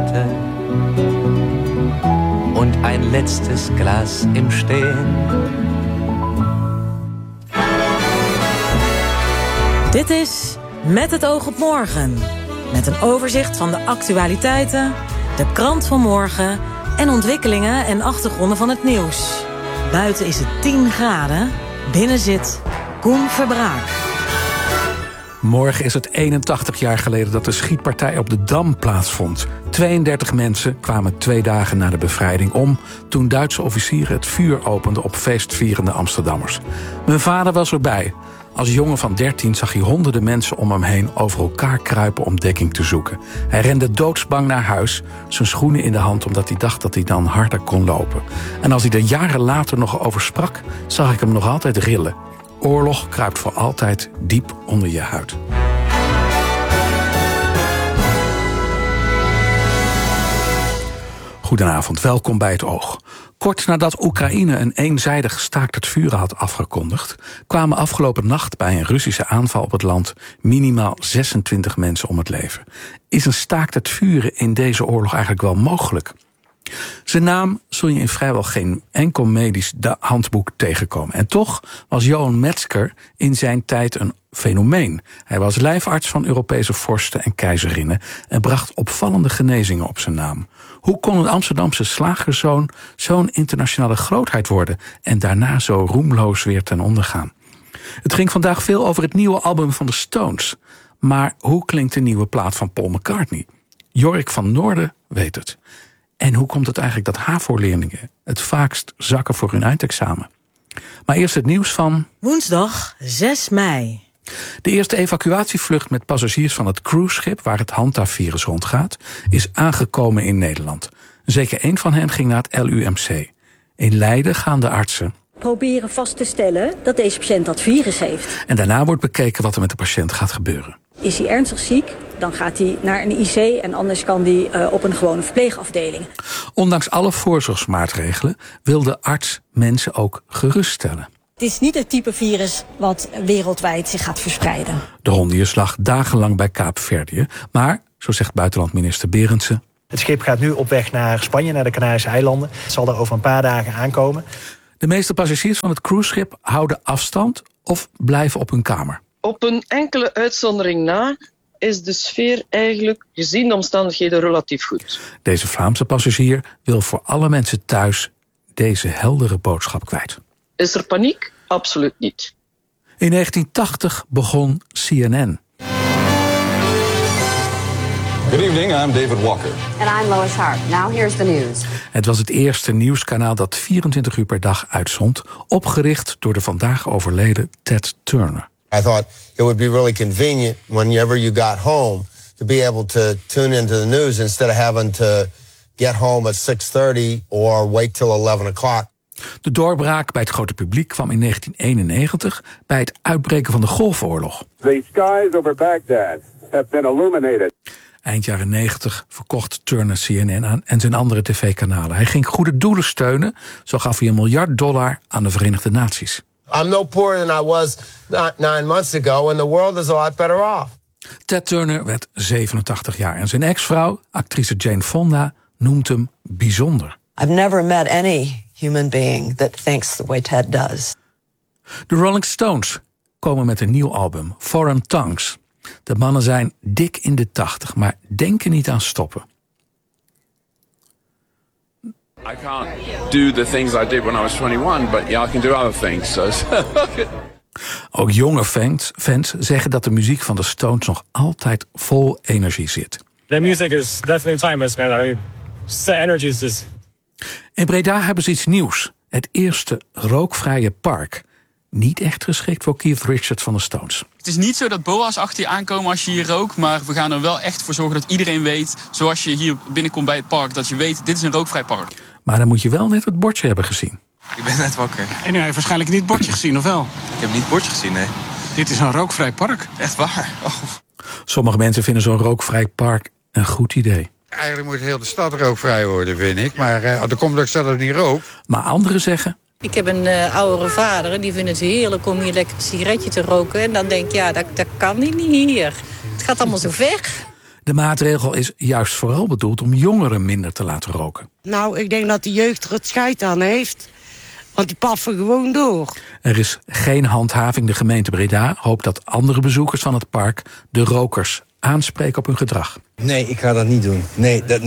Worte und ein letztes Glas im Stehen. Dit is Met het oog op morgen. Met een overzicht van de actualiteiten, de krant van morgen en ontwikkelingen en achtergronden van het nieuws. Buiten is het 10 graden, binnen zit Koen Verbraak. Morgen is het 81 jaar geleden dat de schietpartij op de Dam plaatsvond. 32 mensen kwamen 2 dagen na de bevrijding om toen Duitse officieren het vuur openden op feestvierende Amsterdammers. Mijn vader was erbij. Als jongen van 13 zag hij honderden mensen om hem heen over elkaar kruipen om dekking te zoeken. Hij rende doodsbang naar huis, zijn schoenen in de hand omdat hij dacht dat hij dan harder kon lopen. En als hij er jaren later nog over sprak, zag ik hem nog altijd rillen. Oorlog kruipt voor altijd diep onder je huid. Goedenavond, welkom bij Het Oog. Kort nadat Oekraïne een eenzijdig staakt het vuren had afgekondigd, kwamen afgelopen nacht bij een Russische aanval op het land minimaal 26 mensen om het leven. Is een staakt het vuren in deze oorlog eigenlijk wel mogelijk? Zijn naam zul je in vrijwel geen enkel medisch handboek tegenkomen. En toch was Johan Metzger in zijn tijd een fenomeen. Hij was lijfarts van Europese vorsten en keizerinnen en bracht opvallende genezingen op zijn naam. Hoe kon een Amsterdamse slagerszoon zo'n internationale grootheid worden en daarna zo roemloos weer ten onder gaan? Het ging vandaag veel over het nieuwe album van de Stones. Maar hoe klinkt de nieuwe plaat van Paul McCartney? Jorik van Noorden weet het. En hoe komt het eigenlijk dat HAVO-leerlingen het vaakst zakken voor hun eindexamen? Maar eerst het nieuws van Woensdag 6 mei. De eerste evacuatievlucht met passagiers van het cruiseschip waar het Hanta-virus rondgaat, is aangekomen in Nederland. Zeker 1 van hen ging naar het LUMC. In Leiden gaan de artsen proberen vast te stellen dat deze patiënt dat virus heeft. En daarna wordt bekeken wat er met de patiënt gaat gebeuren. Is hij ernstig ziek, dan gaat hij naar een IC en anders kan hij op een gewone verpleegafdeling. Ondanks alle voorzorgsmaatregelen wil de arts mensen ook geruststellen. Het is niet het type virus wat wereldwijd zich gaat verspreiden. De hondendier lag dagenlang bij Kaapverdië, maar, zo zegt buitenlandminister Berendsen, het schip gaat nu op weg naar Spanje, naar de Canarische eilanden. Het zal er over een paar dagen aankomen. De meeste passagiers van het cruiseschip houden afstand of blijven op hun kamer. Op een enkele uitzondering na is de sfeer eigenlijk gezien de omstandigheden relatief goed. Deze Vlaamse passagier wil voor alle mensen thuis deze heldere boodschap kwijt. Is er paniek? Absoluut niet. In 1980 begon CNN. Good evening, I'm David Walker. And I'm Lois Hart. Now here's the news. Het was het eerste nieuwskanaal dat 24 uur per dag uitzond, opgericht door de vandaag overleden Ted Turner. I thought it would be really convenient whenever you got home to be able to tune into the news instead of having to get home at 6:30 or wait till 11 o'clock. De doorbraak bij het grote publiek kwam in 1991 bij het uitbreken van de Golfoorlog. The skies over Baghdad have been illuminated. Eind jaren 90 verkocht Turner CNN aan en zijn andere tv-kanalen. Hij ging goede doelen steunen, zo gaf hij $1 miljard aan de Verenigde Naties. I'm no poorer than I was 9 months ago and the world is a lot better off. Ted Turner werd 87 jaar en zijn ex-vrouw, actrice Jane Fonda, noemt hem bijzonder. I've never met any human being that thinks the way Ted does. De Rolling Stones komen met een nieuw album, Foreign Tongues. De mannen zijn dik in de 80, maar denken niet aan stoppen. I can't do the things I did when I was 21, but yeah, I can do other things. So. Ook jonge fans zeggen dat de muziek van de Stones nog altijd vol energie zit. The music is definitely timeless, man. I mean, the energy is just... In Breda hebben ze iets nieuws. Het eerste rookvrije park. Niet echt geschikt voor Keith Richards van de Stones. Het is niet zo dat boa's achter je aankomen als je hier rookt, maar we gaan er wel echt voor zorgen dat iedereen weet, zoals je hier binnenkomt bij het park, dat je weet, dit is een rookvrij park. Maar dan moet je wel net het bordje hebben gezien. Ik ben net wakker. En u heeft waarschijnlijk niet het bordje gezien, of wel? Ik heb niet het bordje gezien, nee. Dit is een rookvrij park. Echt waar? Oh. Sommige mensen vinden zo'n rookvrij park een goed idee. Eigenlijk moet heel de stad rookvrij worden, vind ik. Maar er komt ook zelfs niet rook. Maar anderen zeggen... Ik heb een oudere vader en die vindt het heerlijk om hier lekker een sigaretje te roken. En dan denk ik, ja, dat kan niet hier. Het gaat allemaal zo ver. De maatregel is juist vooral bedoeld om jongeren minder te laten roken. Nou, ik denk dat de jeugd er het scheid aan heeft. Want die paffen gewoon door. Er is geen handhaving. De gemeente Breda hoopt dat andere bezoekers van het park de rokers aanspreken op hun gedrag. Nee, ik ga dat niet doen. Nee, dat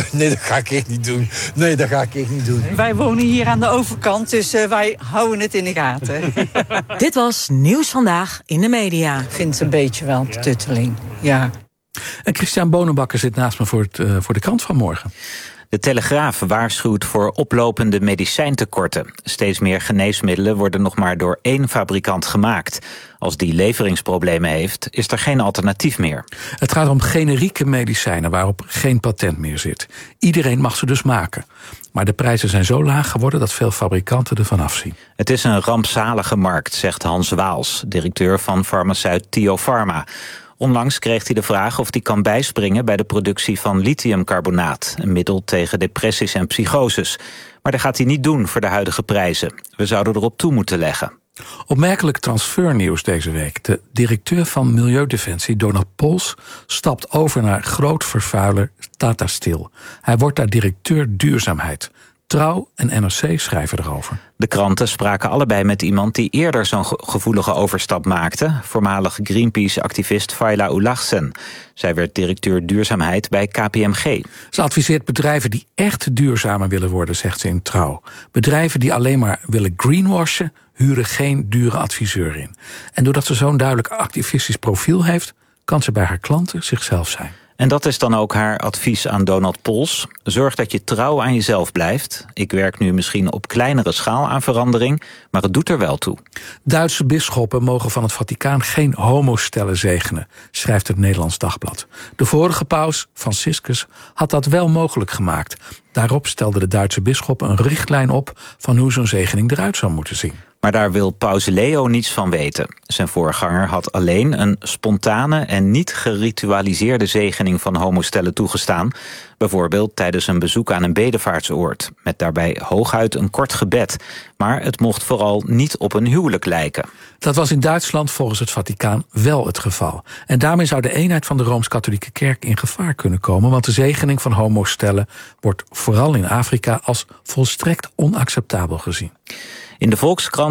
ga ik echt niet doen. Nee, dat ga ik echt niet doen. Wij wonen hier aan de overkant, dus wij houden het in de gaten. Dit was Nieuws Vandaag in de media. Ik vind het een beetje wel een tutteling, ja. En Christian Bonenbakker zit naast me voor de krant van morgen. De Telegraaf waarschuwt voor oplopende medicijntekorten. Steeds meer geneesmiddelen worden nog maar door 1 fabrikant gemaakt. Als die leveringsproblemen heeft, is er geen alternatief meer. Het gaat om generieke medicijnen waarop geen patent meer zit. Iedereen mag ze dus maken. Maar de prijzen zijn zo laag geworden dat veel fabrikanten ervan afzien. Het is een rampzalige markt, zegt Hans Waals, directeur van farmaceut Tio Pharma. Onlangs kreeg hij de vraag of hij kan bijspringen bij de productie van lithiumcarbonaat, een middel tegen depressies en psychoses. Maar dat gaat hij niet doen voor de huidige prijzen. We zouden erop toe moeten leggen. Opmerkelijk transfernieuws deze week. De directeur van Milieudefensie, Donald Pols, stapt over naar grootvervuiler Tata Steel. Hij wordt daar directeur duurzaamheid. Trouw en NRC schrijven erover. De kranten spraken allebei met iemand die eerder zo'n gevoelige overstap maakte. Voormalig Greenpeace-activist Fayla Ulachsen. Zij werd directeur duurzaamheid bij KPMG. Ze adviseert bedrijven die echt duurzamer willen worden, zegt ze in Trouw. Bedrijven die alleen maar willen greenwashen, huren geen dure adviseur in. En doordat ze zo'n duidelijk activistisch profiel heeft, kan ze bij haar klanten zichzelf zijn. En dat is dan ook haar advies aan Donald Pols. Zorg dat je trouw aan jezelf blijft. Ik werk nu misschien op kleinere schaal aan verandering, maar het doet er wel toe. Duitse bisschoppen mogen van het Vaticaan geen homostellen zegenen, schrijft het Nederlands Dagblad. De vorige paus, Franciscus, had dat wel mogelijk gemaakt. Daarop stelde de Duitse bisschop een richtlijn op van hoe zo'n zegening eruit zou moeten zien. Maar daar wil paus Leo niets van weten. Zijn voorganger had alleen een spontane en niet geritualiseerde zegening van homostellen toegestaan. Bijvoorbeeld tijdens een bezoek aan een bedevaartsoord. Met daarbij hooguit een kort gebed. Maar het mocht vooral niet op een huwelijk lijken. Dat was in Duitsland volgens het Vaticaan wel het geval. En daarmee zou de eenheid van de Rooms-Katholieke Kerk in gevaar kunnen komen. Want de zegening van homostellen wordt vooral in Afrika als volstrekt onacceptabel gezien. In de Volkskrant